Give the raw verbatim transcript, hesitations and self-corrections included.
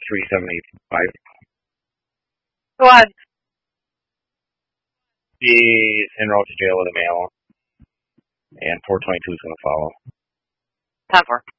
three seven eight five. Go on. He's en route to jail with a mail, and four twenty-two is going to follow. Ten four.